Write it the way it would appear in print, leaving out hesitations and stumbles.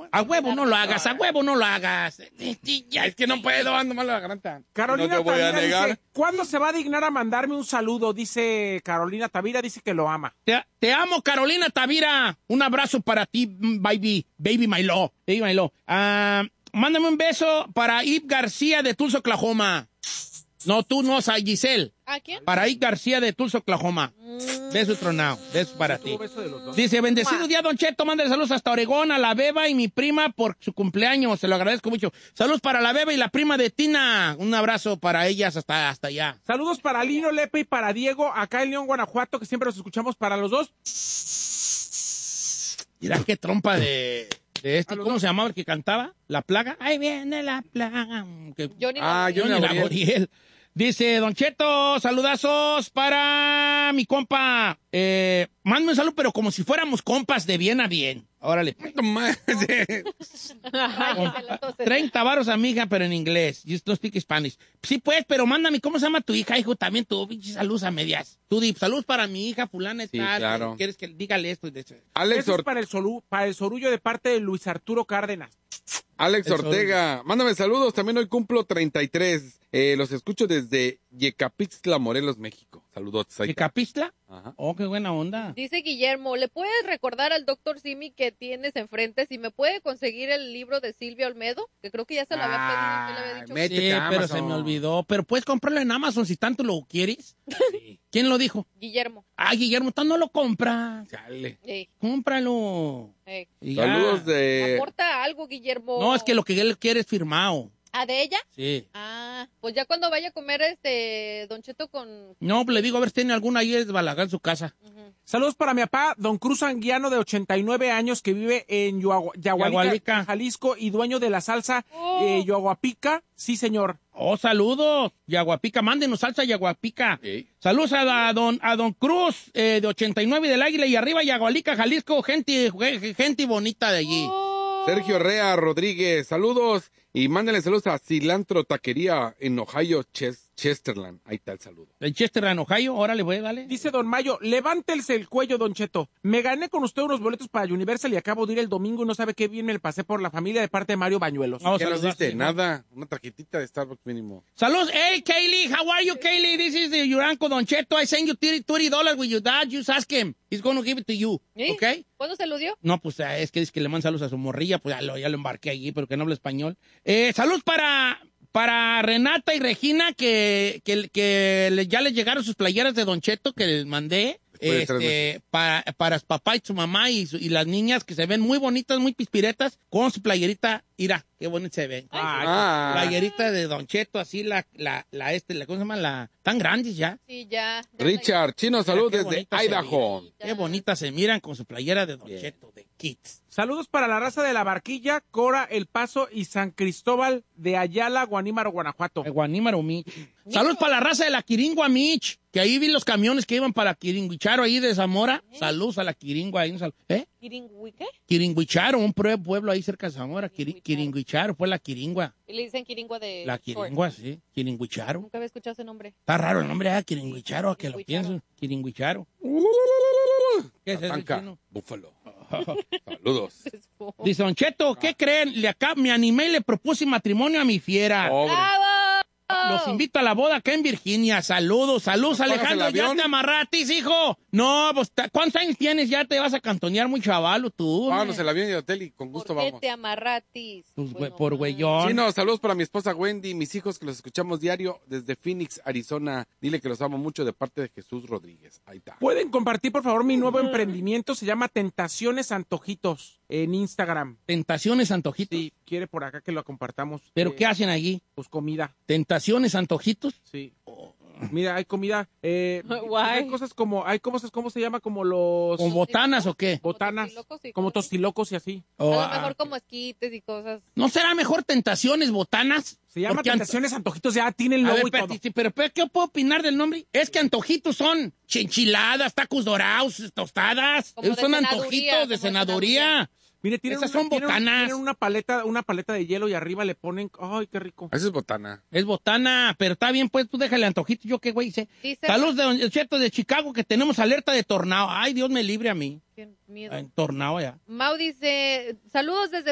A huevo no lo hagas, a huevo no lo hagas. Ya, es que no puedo, ando mal la garganta. Carolina no te voy a Tavira negar. dice, ¿cuándo se va a dignar a mandarme un saludo? Dice Carolina Tavira, dice que lo ama. Te amo, Carolina Tavira. Un abrazo para ti, baby my love. Baby my love. Mándame un beso para Eve García de Tulsa, Oklahoma. No, tú no, a Giselle. ¿A quién? Para Eve García de Tulsa, Oklahoma. Beso tronado. Beso para ti. Dice, bendecido día, Don Cheto. Mándale saludos hasta Oregón, a la Beba y mi prima por su cumpleaños. Se lo agradezco mucho. Saludos para la Beba y la prima de Tina. Un abrazo para ellas hasta allá. Saludos para Lino Lepe y para Diego, acá en León, Guanajuato, que siempre los escuchamos para los dos. Mira qué trompa de este. ¿Cómo se llamaba el que cantaba? ¿La Plaga? Ahí viene la Plaga. Johnny Laboriel. Dice, Don Cheto, saludazos para mi compa. Mándame un saludo, pero como si fuéramos compas de bien a bien. Órale. 30 varos, amiga, pero en inglés. You don't speak Spanish. Sí, pues, pero mándame, ¿cómo se llama tu hija, hijo? También tú, pinche saludos a medias. Tú di, saludos para mi hija, fulana, Sí, tal. claro. ¿Quieres que dígale esto? Alex, Eso es para el sorullo de parte de Luis Arturo Cárdenas. Alex Ortega, mándame saludos. También hoy cumplo 33. Los escucho desde Yecapixtla, Morelos, México. Saludos. ¿Yecapixtla? Ajá. Oh, qué buena onda. Dice Guillermo, ¿le puedes recordar al doctor Simi que tienes enfrente si me puede conseguir el libro de Silvia Olmedo? Que creo que ya se lo había pedido, ¿qué le había dicho? Métete Sí, a pero Amazon. se me olvidó. Pero puedes comprarlo en Amazon si tanto lo quieres. Sí. ¿Quién lo dijo? Guillermo. Ah, Guillermo, tú no lo compras. Chale. Cómpralo. Y ya. Saludos de... Aporta algo, Guillermo. No, es que lo que él quiere es firmado. ¿Ah, de ella? Sí. Ah, pues ya cuando vaya a comer Don Cheto con... No, le digo a ver si tiene alguna ahí de Balagar en su casa. Saludos para mi papá, don Cruz Anguiano, de 89 años, que vive en Yagualica, Jalisco, y dueño de la salsa Yaguapica. Sí, señor. Oh, saludos. Yaguapica, mándenos salsa Yaguapica. Sí. Saludos a don Cruz, de 89 del Águila, y arriba Yagualica, Jalisco, gente bonita de allí. Sergio Rea Rodríguez, saludos. Y mándale saludos a Cilantro Taquería en Ohio, Chesterland. Ahí está el saludo. En Chesterland, Ohio, órale, voy, dale. Dice don Mayo, levántelse el cuello, don Cheto. Me gané con usted unos boletos para Universal y acabo de ir el domingo y no sabe qué bien me pasé por la familia de parte de Mario Bañuelos. Vamos ¿Qué a nos saludar, diste? sí, Nada. Una tarjetita de Starbucks mínimo. Saludos. Hey, Kaylee, how are you, Kaylee? This is the Yuranco Don Cheto. I send you $30 with your dad. Just ask him. He's going to give it to you. ¿Sí? ¿Ok? ¿Cuándo se lo dio? No, pues es que dice que le manda saludos a su morrilla, pues ya lo embarqué allí, pero que no habla español. Saludos para Renata y Regina, que ya les llegaron sus playeras de Don Cheto que les mandé. Después de 3 meses. Para su papá y su mamá y las niñas que se ven muy bonitas, muy pispiretas, con su playerita. Mira, qué bonita se ven. Playerita de Don Cheto, así ¿cómo se llama? Tan grandes ya. Sí, ya. Richard Chino, salud Qué desde bonita se Idaho. miran. Qué bonitas se miran con su playera de Don Cheto, de Kids. Saludos para la raza de La Barquilla, Cora, El Paso y San Cristóbal de Ayala, Guanímaro, Guanajuato. Guanímaro, Mich. Saludos para la raza de la Quiringua, Mich, que ahí vi los camiones que iban para Quiringuicharo, ahí de Zamora. Saludos a la Quiringua. Ahí, ¿Quiringüique? Quiringuicharo, un pueblo ahí cerca de Zamora. Quiringuicharo, fue la Quiringua. Y le dicen Quiringua de... La Quiringua, sí. Quiringuicharo. Nunca había escuchado ese nombre. Está raro el nombre, Quiringuicharo, que lo pienso. Quiringuicharo. ¿Qué es eso, Tatanka, chino? Búfalo. Saludos. Dice, Don Cheto, ¿qué creen? Me animé y le propuse matrimonio a mi fiera. Pobre. Los invito a la boda acá en Virginia. Saludos, ¿Nos pagas Alejandro. el ¿Ya avión? te amarratis, hijo? No, pues, ¿cuántos años tienes? Ya te vas a cantonear muy chavalo tú. Vámonos el avión y el hotel y con gusto ¿Por qué vamos. te amarratis? Pues, por güeyón. Chino, saludos para mi esposa Wendy, mis hijos que los escuchamos diario desde Phoenix, Arizona. Dile que los amo mucho de parte de Jesús Rodríguez. Ahí está. ¿Pueden compartir, por favor, mi nuevo emprendimiento? Se llama Tentaciones Antojitos en Instagram. Tentaciones Antojitos. Sí, quiere por acá que lo compartamos. ¿Pero qué hacen allí? Pues comida. ¿Tentaciones Antojitos? Sí. Mira, hay comida. Guay. Hay cosas, ¿cómo se llama? Como los... ¿Con botanas o qué? botanas. Tostilocos y Como cosas. tostilocos y así. A O, lo mejor como esquites y cosas. ¿no será mejor Tentaciones Botanas? Se llama Porque Tentaciones Antojitos, ya tiene el A logo ver, y todo. espérate, pero ¿qué puedo opinar del nombre? Es que antojitos son enchiladas, tacos dorados, tostadas. Como de Son senaduría, antojitos de como de senaduría. Mire, tienen Esas son botanas. Tienen una paleta de hielo y arriba le ponen... ¡Ay, qué rico! Eso es botana. Es botana, pero está bien, pues tú déjale antojito. Yo qué güey hice. Dice- Saludos de Don Cheto de Chicago, que tenemos alerta de tornado. Ay, Dios me libre a mí. Qué miedo. En tornado ya. Mau dice, saludos desde